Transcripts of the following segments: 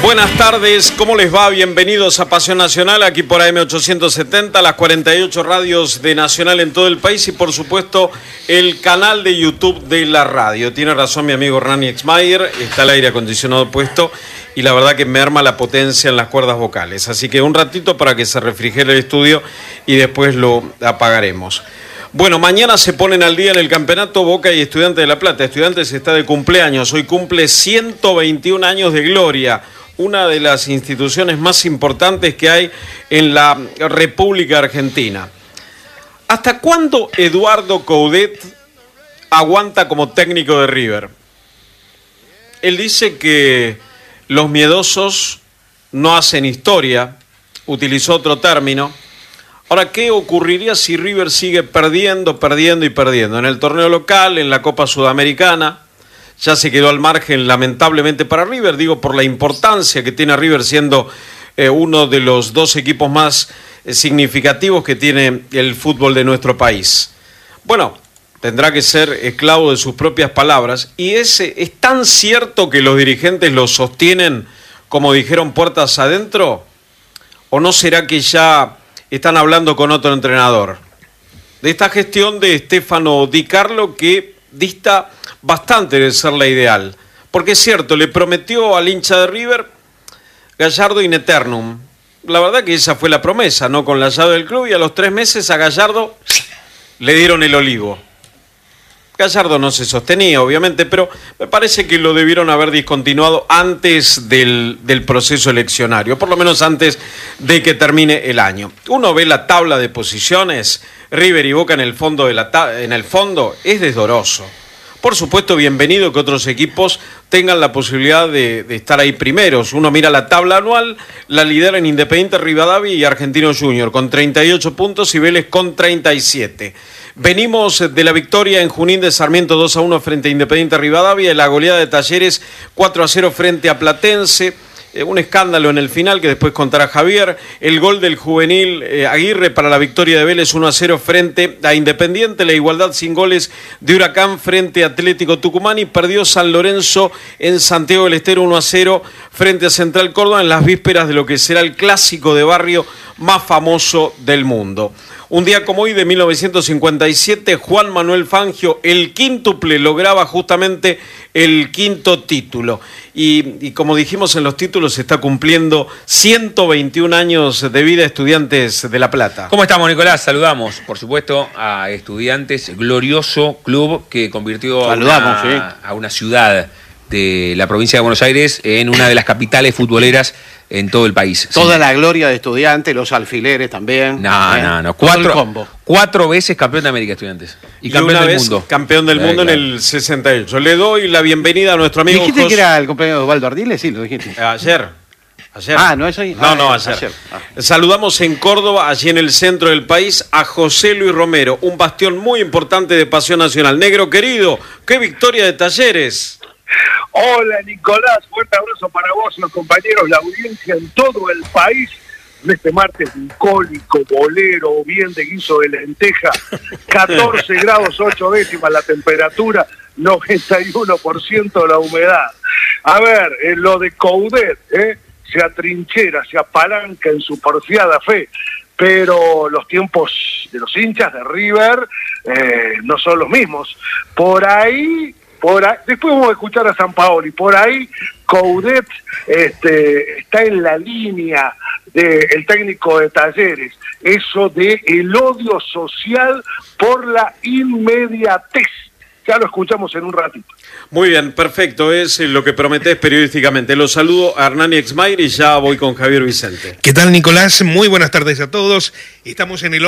Buenas tardes, ¿cómo les va? Bienvenidos a Pasión Nacional, aquí por AM870, las 48 radios de Nacional en todo el país y por supuesto el canal de YouTube de la radio. Tiene razón mi amigo Hernán Exmayer, está el aire acondicionado puesto y la verdad que me arma la potencia en las cuerdas vocales. Así que un ratito para que se refrigere el estudio y después lo apagaremos. Bueno, mañana se ponen al día en el campeonato Boca y Estudiantes de La Plata. Estudiantes está de cumpleaños, hoy cumple 121 años de gloria. Una de las instituciones más importantes que hay en la República Argentina. ¿Hasta cuándo Eduardo Coudet aguanta como técnico de River? Él dice que los miedosos no hacen historia, utilizó otro término. Ahora, ¿qué ocurriría si River sigue perdiendo en el torneo local, en la Copa Sudamericana? Ya se quedó al margen, lamentablemente, para River, digo, por la importancia que tiene River siendo uno de los dos equipos más significativos que tiene el fútbol de nuestro país. Bueno, tendrá que ser esclavo de sus propias palabras, y es tan cierto que los dirigentes lo sostienen, como dijeron, puertas adentro, ¿o no será que ya están hablando con otro entrenador? De esta gestión de Stefano Di Carlo, que dista bastante de ser la ideal, porque es cierto, le prometió al hincha de River Gallardo in eternum. La verdad que esa fue la promesa, ¿no? Con la llave del club, y a los 3 meses a Gallardo le dieron el olivo. Gallardo no se sostenía, obviamente, pero me parece que lo debieron haber discontinuado antes del proceso eleccionario, por lo menos antes de que termine el año. Uno ve la tabla de posiciones, River y Boca en el fondo es desdoroso. Por supuesto, bienvenido que otros equipos tengan la posibilidad de estar ahí primeros. Uno mira la tabla anual, la lidera en Independiente Rivadavia y Argentino Junior con 38 puntos y Vélez con 37. Venimos de la victoria en Junín de Sarmiento 2-1 frente a Independiente Rivadavia y la goleada de Talleres 4-0 frente a Platense. Un escándalo en el final que después contará Javier. El gol del juvenil Aguirre para la victoria de Vélez 1-0 frente a Independiente. La igualdad sin goles de Huracán frente a Atlético Tucumán. Y perdió San Lorenzo en Santiago del Estero 1-0 frente a Central Córdoba en las vísperas de lo que será el clásico de barrio más famoso del mundo. Un día como hoy de 1957, Juan Manuel Fangio, el quíntuple, lograba justamente el 5º título. Y como dijimos en los títulos, se está cumpliendo 121 años de vida Estudiantes de La Plata. ¿Cómo estamos, Nicolás? Saludamos, por supuesto, a Estudiantes, glorioso club que convirtió a una ciudad de la provincia de Buenos Aires en una de las capitales futboleras en todo el país. Toda la gloria de Estudiantes, los alfileres también. No. 4 veces campeón de América, Estudiantes. Y campeón una del vez mundo. Campeón del mundo claro. En el 68. Le doy la bienvenida a nuestro amigo ¿Dijiste que era el cumpleaños de Osvaldo Ardiles? Sí, lo dijiste. Ayer. ¿no es hoy? Ayer. Saludamos en Córdoba, allí en el centro del país, a José Luis Romero, un bastión muy importante de Pasión Nacional. Negro querido, qué victoria de Talleres. Hola Nicolás, fuerte abrazo para vos, los compañeros, la audiencia en todo el país. En este martes bucólico, bolero, bien de guiso de lenteja, 14 grados 8 décimas la temperatura, 91% la humedad. A ver, lo de Coudet, se atrinchera, se apalanca en su porfiada fe, pero los tiempos de los hinchas de River no son los mismos. Por ahí, después vamos a escuchar a Sampaoli, por ahí Coudet está en la línea del técnico de Talleres, eso de el odio social por la inmediatez. Ya lo escuchamos en un ratito. Muy bien, perfecto, es lo que prometés periodísticamente. Los saludo a Hernán Exmayer y ya voy con Javier Vicente. ¿Qué tal, Nicolás? Muy buenas tardes a todos. Estamos en el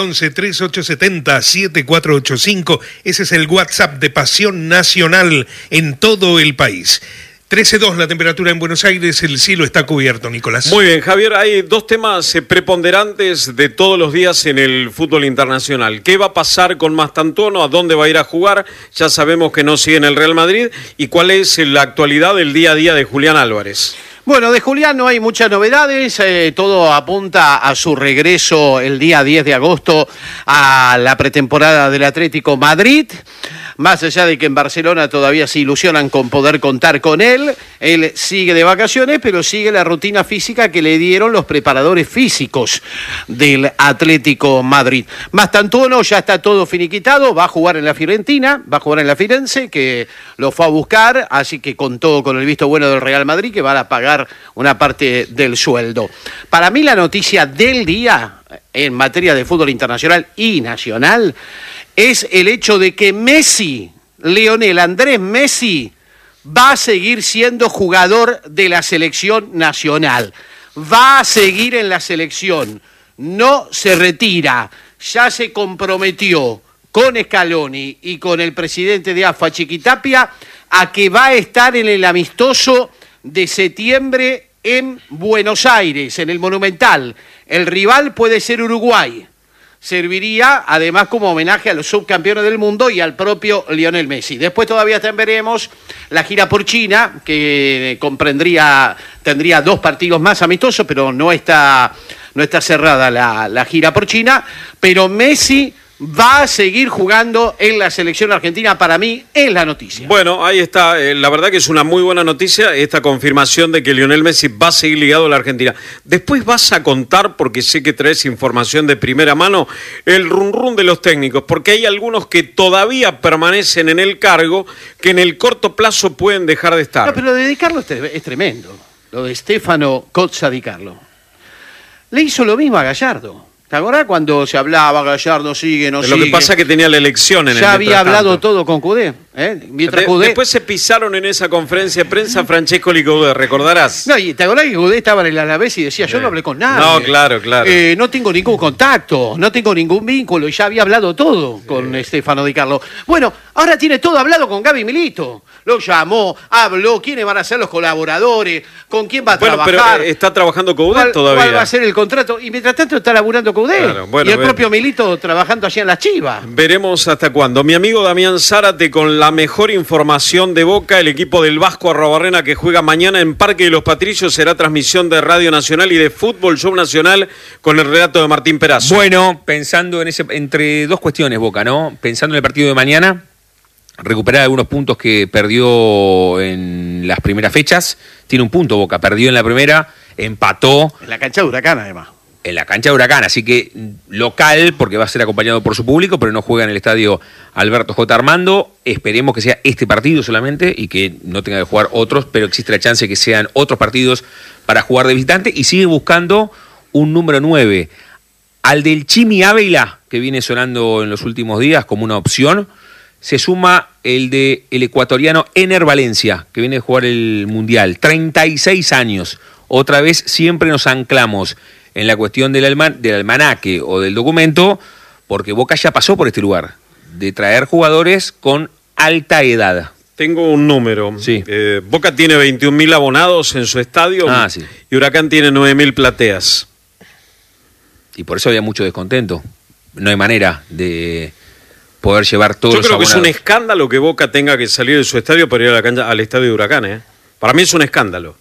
11-3870-7485. Ese es el WhatsApp de Pasión Nacional en todo el país. 13.2 la temperatura en Buenos Aires, el cielo está cubierto, Nicolás. Muy bien, Javier, hay dos temas preponderantes de todos los días en el fútbol internacional. ¿Qué va a pasar con Mastantuono? ¿A dónde va a ir a jugar? Ya sabemos que no sigue en el Real Madrid. ¿Y cuál es la actualidad del día a día de Julián Álvarez? Bueno, de Julián no hay muchas novedades, todo apunta a su regreso el día 10 de agosto a la pretemporada del Atlético Madrid. Más allá de que en Barcelona todavía se ilusionan con poder contar con él sigue de vacaciones, pero sigue la rutina física que le dieron los preparadores físicos del Atlético Madrid. Mastantuono ya está todo finiquitado, va a jugar en la Fiorentina, va a jugar en la Firenze, que lo fue a buscar, así que contó con el visto bueno del Real Madrid, que van a pagar una parte del sueldo. Para mí la noticia del día en materia de fútbol internacional y nacional es el hecho de que Messi, Lionel Andrés Messi, va a seguir siendo jugador de la selección nacional. Va a seguir en la selección. No se retira. Ya se comprometió con Scaloni y con el presidente de AFA, Chiquitapia, a que va a estar en el amistoso de septiembre en Buenos Aires, en el Monumental. El rival puede ser Uruguay. Serviría además como homenaje a los subcampeones del mundo y al propio Lionel Messi. Después todavía veremos la gira por China, que tendría 2 partidos más amistosos, pero no está cerrada la gira por China. Pero Messi va a seguir jugando en la selección argentina, para mí es la noticia. Bueno, ahí está, la verdad que es una muy buena noticia esta confirmación de que Lionel Messi va a seguir ligado a la Argentina. Después vas a contar, porque sé que traes información de primera mano, el run de los técnicos, porque hay algunos que todavía permanecen en el cargo, que en el corto plazo pueden dejar de estar. No, pero lo de Di Carlo es tremendo, lo de Stefano Cozza Di Carlo. Le hizo lo mismo a Gallardo. ¿Te acordás cuando se hablaba Gallardo sigue, no sigue? Lo que pasa es que tenía la elección en el ya había hablado todo con Cudé. Después se pisaron en esa conferencia de prensa Francesco Licudé, ¿recordarás? No, y te acordás que Cudé estaba en el Alavés y decía, yo no hablé con nadie. No, claro. No tengo ningún contacto, no tengo ningún vínculo, y ya había hablado todo con Stefano Di Carlo. Bueno, ahora tiene todo hablado con Gaby Milito. Lo llamó, habló, quiénes van a ser los colaboradores, con quién va a trabajar. Pero está trabajando Cudé todavía. ¿Cuál va a ser el contrato? Y mientras tanto está laburando Cudé. Claro, y el propio Milito trabajando allí en las Chivas. Veremos hasta cuándo. Mi amigo Damián Zárate con la mejor información de Boca, el equipo del Vasco Arrobarrena que juega mañana en Parque de los Patricios, será transmisión de Radio Nacional y de Fútbol Show Nacional con el relato de Martín Perazo. Bueno, pensando entre 2 cuestiones, Boca, ¿no? Pensando en el partido de mañana, recuperar algunos puntos que perdió en las primeras fechas. Tiene un punto Boca, perdió en la primera, empató. En la cancha de Huracán, además. En la cancha de Huracán, así que local, porque va a ser acompañado por su público, pero no juega en el estadio Alberto J. Armando. Esperemos que sea este partido solamente y que no tenga que jugar otros, pero existe la chance de que sean otros partidos para jugar de visitante, y sigue buscando un número 9. Al del Chimi Ávila, que viene sonando en los últimos días como una opción, se suma el ecuatoriano Ener Valencia, que viene a jugar el Mundial. 36 años. Otra vez siempre nos anclamos en la cuestión del almanaque o del documento, porque Boca ya pasó por este lugar, de traer jugadores con alta edad. Tengo un número. Sí. Boca tiene 21.000 abonados en su estadio sí. Y Huracán tiene 9.000 plateas. Y por eso había mucho descontento. No hay manera de poder llevar todos los abonados. Yo creo que es un escándalo que Boca tenga que salir de su estadio para ir a la cancha, al estadio de Huracán. Para mí es un escándalo.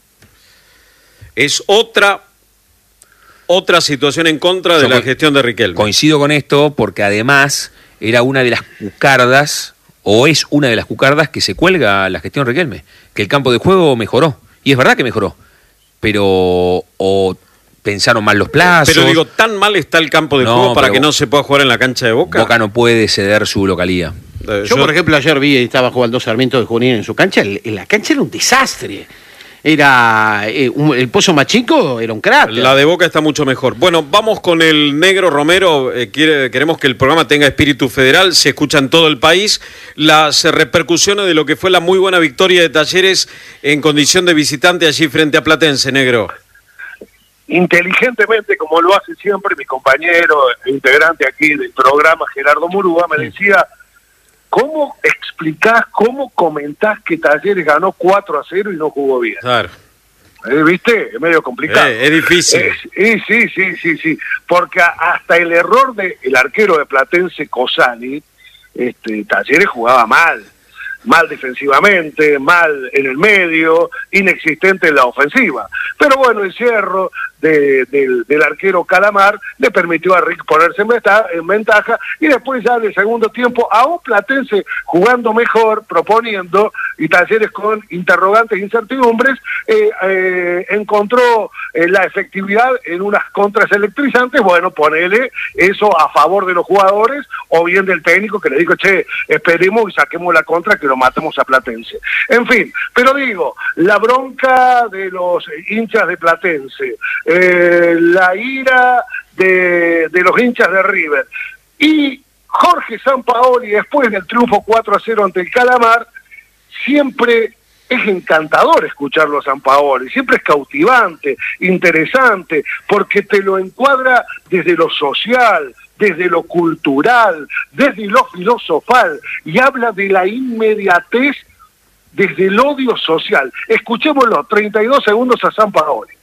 Es otra situación en contra de la gestión de Riquelme. Coincido con esto porque además era una de las cucardas, o es una de las cucardas que se cuelga la gestión Riquelme, que el campo de juego mejoró, y es verdad que mejoró, pero o pensaron mal los plazos. Pero digo, ¿tan mal está el campo de juego para que no se pueda jugar en la cancha de Boca? Boca no puede ceder su localía. Yo por ejemplo, ayer vi y estaba jugando Sarmiento de Junín en su cancha, en la cancha era un desastre. Era el Pozo más chico, era un cráter. La de Boca está mucho mejor. Bueno, vamos con el Negro Romero. Queremos que el programa tenga espíritu federal, se escucha en todo el país. Las repercusiones de lo que fue la muy buena victoria de Talleres en condición de visitante allí frente a Platense, Negro. Inteligentemente, como lo hace siempre mi compañero integrante aquí del programa, Gerardo Murúa, me decía: ¿cómo explicás, cómo comentás que Talleres ganó 4-0 y no jugó bien? Claro. ¿Viste? Es medio complicado. Es difícil. Sí. Porque hasta el error del arquero de Platense, Cosani, Talleres jugaba mal defensivamente, mal en el medio, inexistente en la ofensiva. Pero bueno, el Cerro del arquero Calamar le permitió a Rick ponerse en ventaja, y después ya en el segundo tiempo, aún Platense jugando mejor, proponiendo, y Talleres con interrogantes e incertidumbres, encontró la efectividad en unas contras electrizantes. Bueno, ponele eso a favor de los jugadores o bien del técnico, que le dijo, che, esperemos y saquemos la contra, que lo matemos a Platense. En fin, pero digo, la bronca de los hinchas de Platense, la ira de los hinchas de River, y Jorge Sampaoli, después del triunfo 4-0 ante el Calamar, siempre es encantador escucharlo a Sampaoli, siempre es cautivante, interesante, porque te lo encuadra desde lo social, desde lo cultural, desde lo filosofal, y habla de la inmediatez desde el odio social. Escuchémoslo, 32 segundos a Sampaoli.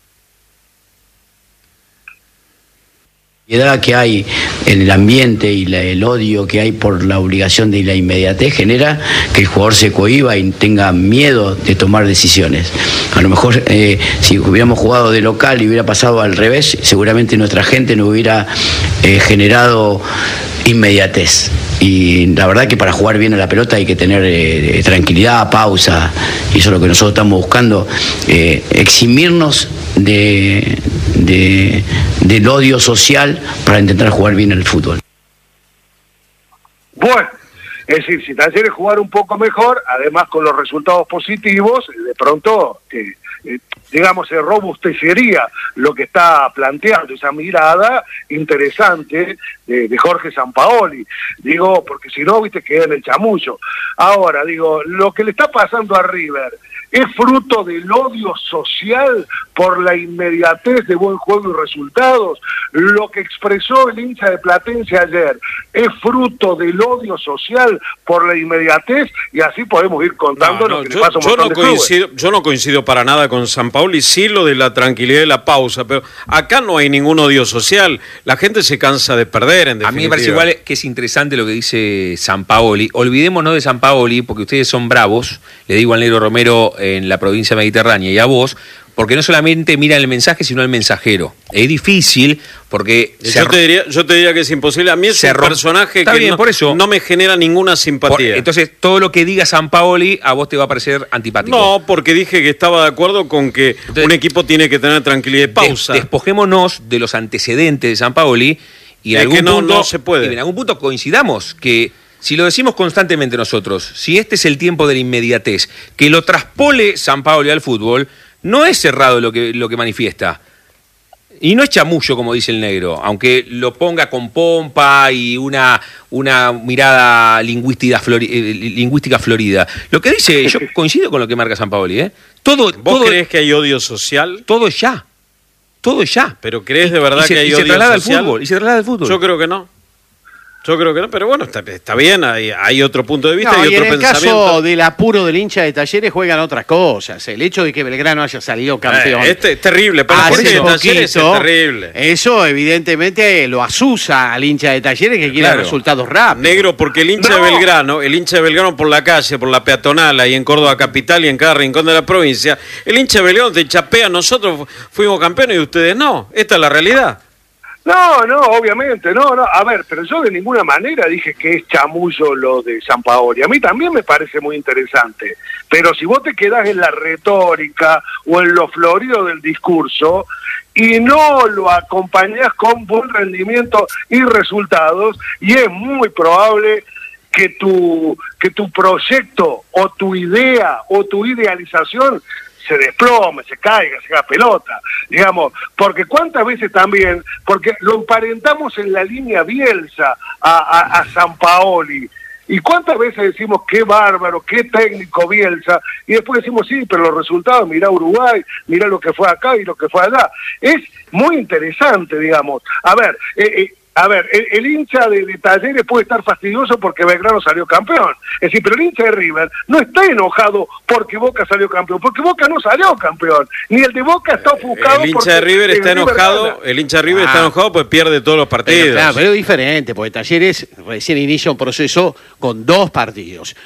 La que hay en el ambiente y el odio que hay por la obligación de la inmediatez genera que el jugador se cohíba y tenga miedo de tomar decisiones. A lo mejor si hubiéramos jugado de local y hubiera pasado al revés, seguramente nuestra gente no hubiera generado inmediatez. Y la verdad que para jugar bien a la pelota hay que tener tranquilidad, pausa, y eso es lo que nosotros estamos buscando, eximirnos del odio social para intentar jugar bien el fútbol. Bueno, es decir, si Talleres jugar un poco mejor, además con los resultados positivos, de pronto, digamos, se robustecería lo que está planteando, esa mirada interesante de Jorge Sampaoli. Digo, porque si no, viste, queda en el chamullo. Ahora, digo, lo que le está pasando a River es fruto del odio social por la inmediatez de buen juego y resultados. Lo que expresó el hincha de Platense ayer es fruto del odio social por la inmediatez, y así podemos ir contando lo que le pasa a un montón de clubes. Yo no coincido para nada con Sampaoli, sí lo de la tranquilidad y la pausa, pero acá no hay ningún odio social. La gente se cansa de perder, en definitiva. A mí me parece igual que es interesante lo que dice Sampaoli. Olvidémonos de Sampaoli, porque ustedes son bravos, le digo al Negro Romero en la provincia mediterránea y a vos, porque no solamente miran el mensaje, sino el mensajero. Es difícil, porque... Yo te diría que es imposible. A mí es un personaje que por eso, no me genera ninguna simpatía. Entonces, todo lo que diga Sampaoli a vos te va a parecer antipático. No, porque dije que estaba de acuerdo con que entonces, un equipo tiene que tener tranquilidad y pausa. Despojémonos de los antecedentes de Sampaoli y en algún punto no se puede. Y en algún punto coincidamos que... Si lo decimos constantemente nosotros, si este es el tiempo de la inmediatez, que lo traspole Sampaoli al fútbol, no es cerrado lo que manifiesta. Y no es chamullo, como dice el Negro, aunque lo ponga con pompa y una mirada lingüística florida. Lo que dice, yo coincido con lo que marca Sampaoli, ¿eh? ¿Vos crees que hay odio social? Todo es ya. ¿Pero crees de verdad que hay odio social? Y se traslada al fútbol. Yo creo que no. Pero bueno, está bien, hay otro punto de vista y otro pensamiento. En el caso del apuro del hincha de Talleres juegan otras cosas. El hecho de que Belgrano haya salido campeón. Es terrible, pero por eso Talleres es terrible. Eso evidentemente lo asusa al hincha de Talleres que quiere resultados rápidos. Negro, porque el hincha de Belgrano por la calle, por la peatonal, ahí en Córdoba capital y en cada rincón de la provincia, el hincha de Belgrano te chapea, nosotros fuimos campeones y ustedes no. Esta es la realidad. No, obviamente, no. A ver, pero yo de ninguna manera dije que es chamullo lo de Sampaoli. A mí también me parece muy interesante. Pero si vos te quedás en la retórica o en lo florido del discurso y no lo acompañás con buen rendimiento y resultados, y es muy probable que tu proyecto o tu idea o tu idealización se desplome, se caiga, se haga pelota, digamos, porque cuántas veces también, porque lo emparentamos en la línea Bielsa a Sampaoli, y cuántas veces decimos qué bárbaro, qué técnico Bielsa, y después decimos sí, pero los resultados, mirá Uruguay, mirá lo que fue acá y lo que fue allá. Es muy interesante, digamos. A ver, el hincha de Talleres puede estar fastidioso porque Belgrano salió campeón. Es decir, pero el hincha de River no está enojado porque Boca salió campeón, porque Boca no salió campeón. Ni el de Boca está ofuscado. El hincha de River está enojado, está enojado pues pierde todos los partidos. Pero es diferente, porque Talleres recién inicia un proceso con 2 partidos.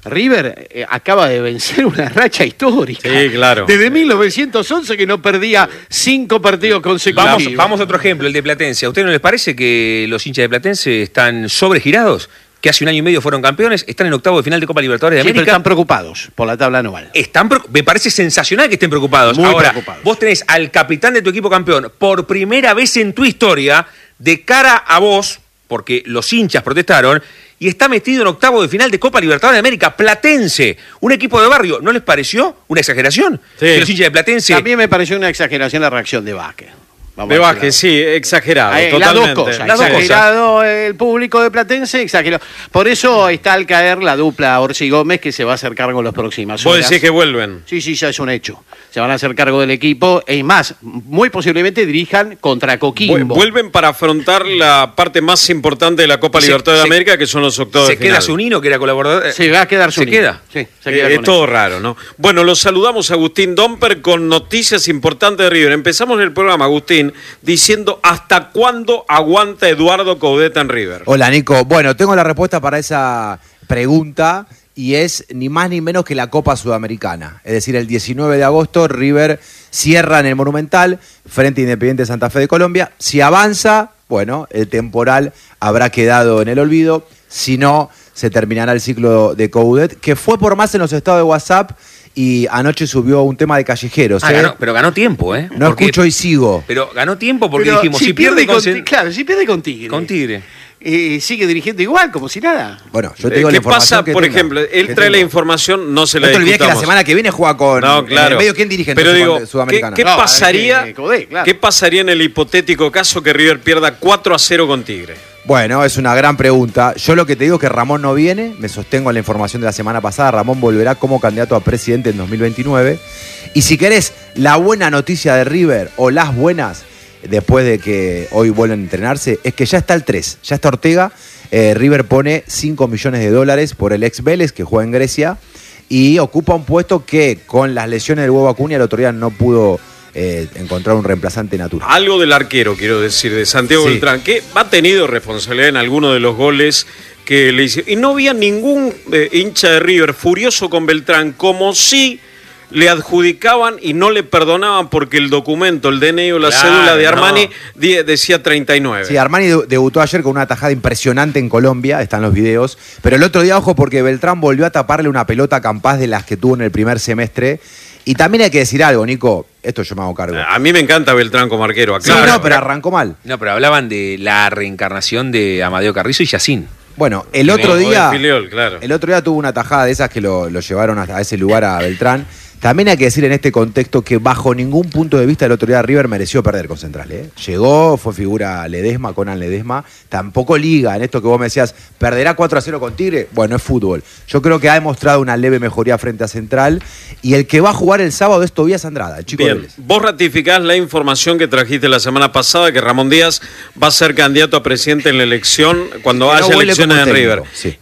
River acaba de vencer una racha histórica. Sí, claro. Desde 1911 que no perdía 5 partidos consecutivos. Vamos a otro ejemplo, el de Platense. ¿A ustedes no les parece que los hinchas de Platense están sobregirados? Que hace 1 año y medio fueron campeones, están en octavo de final de Copa Libertadores de Sí, América. pero están preocupados por la tabla anual. Me parece sensacional que estén preocupados. Muy Ahora, preocupados. vos tenés al capitán de tu equipo campeón por primera vez en tu historia de cara a vos, porque los hinchas protestaron, y está metido en octavo de final de Copa Libertadores de América. Platense, un equipo de barrio. ¿No les pareció una exageración? Sí. Que los hinchas de Platense... También me pareció una exageración la reacción de Vázquez. De Vázquez, sí, exagerado, totalmente. Las dos cosas. Exagerado el público de Platense, exagerado. Por eso está al caer la dupla Orsi Gómez, que se va a hacer cargo en las próximas horas. ¿Vos decís que vuelven? Sí, ya es un hecho. Se van a hacer cargo del equipo. Es más, muy posiblemente dirijan contra Coquimbo. Vuelven para afrontar la parte más importante de la Copa Libertadores de América, que son los octavos de final. Se queda Zunino, que era colaborador. Se va a quedar Se queda. Sí, se queda Es con todo raro, ¿no? Bueno, los saludamos a Agustín Domper con noticias importantes de River. Empezamos el programa, Agustín, diciendo ¿hasta cuándo aguanta Eduardo Coudet en River? Hola, Nico. Bueno, tengo la respuesta para esa pregunta y es ni más ni menos que la Copa Sudamericana. Es decir, el 19 de agosto River cierra en el Monumental frente a Independiente Santa Fe de Colombia. Si avanza, bueno, el temporal habrá quedado en el olvido. Si no, se terminará el ciclo de Coudet, que fue por más en los estados de WhatsApp y anoche subió un tema de callejeros. Pero ganó tiempo, ¿eh? No porque, escucho y sigo. Pero ganó tiempo porque pero dijimos, si pierde con Tigre. Claro, si pierde con Tigre. Con Tigre. Sigue dirigiendo igual, como si nada. Bueno, yo te digo la ¿Qué información pasa, que por tenga, ejemplo? Él trae la información, no se la discutamos. No te olvides que la discutamos. semana que viene juega con... No, claro. En el medio, ¿quién dirige Pero digo, Sudamericana? ¿qué pasaría, claro. ¿qué pasaría en el hipotético caso que River pierda 4-0 con Tigre? Bueno, es una gran pregunta. Yo lo que te digo es que Ramón no viene, me sostengo en la información de la semana pasada, Ramón volverá como candidato a presidente en 2029. Y si querés la buena noticia de River, o las buenas, después de que hoy vuelvan a entrenarse, es que ya está el 3, ya está Ortega. River pone $5 millones por el ex Vélez, que juega en Grecia, y ocupa un puesto que con las lesiones del huevo Acuña el otro día no pudo encontrar un reemplazante natural. Algo del arquero, quiero decir, de Santiago Beltrán, que ha tenido responsabilidad en alguno de los goles que le hicieron. Y no había ningún hincha de River furioso con Beltrán, como si le adjudicaban y no le perdonaban porque el documento, el DNI o la cédula de Armani decía 39. Sí, Armani debutó ayer con una tajada impresionante en Colombia, están los videos, pero el otro día, ojo, porque Beltrán volvió a taparle una pelota Campás de las que tuvo en el primer semestre. Y también hay que decir algo, Nico, esto yo me hago cargo. A mí me encanta Beltrán como arquero, aclaro. Sí, no, pero arrancó mal. No, pero hablaban de la reencarnación de Amadeo Carrizo y Yacín. Bueno, el otro día claro. El otro día tuvo una tajada de esas que lo llevaron hasta ese lugar a Beltrán. También hay que decir en este contexto que bajo ningún punto de vista el otro día River mereció perder con Central. Llegó, fue figura Ledesma, Conan Ledesma, tampoco liga en esto que vos me decías, ¿perderá 4-0 con Tigre? Bueno, es fútbol. Yo creo que ha demostrado una leve mejoría frente a Central y el que va a jugar el sábado es Tobías Andrada, el chico de Vélez. Vos ratificás la información que trajiste la semana pasada, que Ramón Díaz va a ser candidato a presidente en la elección cuando haya elecciones en River. Sí.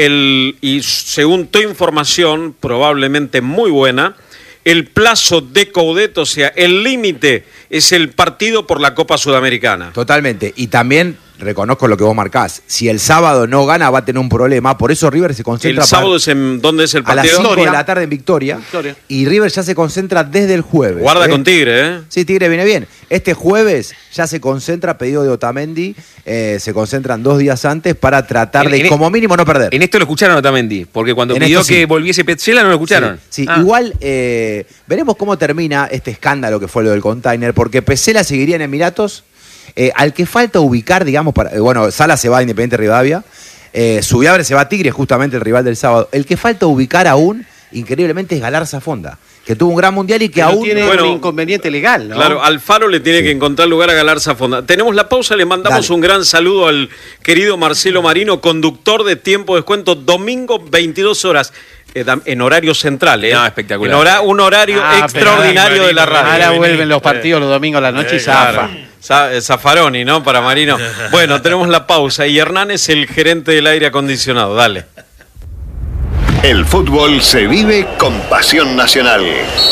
Y según tu información, probablemente muy buena, el plazo de Coudet, o sea, el límite es el partido por la Copa Sudamericana. Totalmente. Y también reconozco lo que vos marcás. Si el sábado no gana, va a tener un problema. Por eso River se concentra. ¿El sábado ¿dónde es el partido? A las 5 de la tarde en Victoria. Y River ya se concentra desde el jueves. Guarda con Tigre, ¿eh? Sí, Tigre viene bien. Este jueves ya se concentra, pedido de Otamendi, se concentran 2 días antes para tratar de, como mínimo, no perder. En esto lo escucharon a Otamendi, porque cuando pidió que volviese Petzela no lo escucharon. Sí. Igual veremos cómo termina este escándalo que fue lo del container, porque Petzela seguiría en Emiratos. Al que falta ubicar, digamos, Sala se va a Independiente Rivadavia, Subiabre se va a Tigre, justamente el rival del sábado. El que falta ubicar aún, increíblemente, es Galarza Fonda, que tuvo un gran mundial y que aún tiene un inconveniente legal, ¿no? Claro, Alfaro le tiene que encontrar lugar a Galarza Fonda. Tenemos la pausa, le mandamos un gran saludo al querido Marcelo Marino, conductor de Tiempo Descuento, domingo 22 horas. En horario central, No, espectacular. Un horario extraordinario de la radio. Ahora vuelven los partidos los domingos a la noche y zafa. Zaffaroni, ¿no? Para Marino. Bueno, tenemos la pausa y Hernán es el gerente del aire acondicionado. Dale. El fútbol se vive con pasión nacional.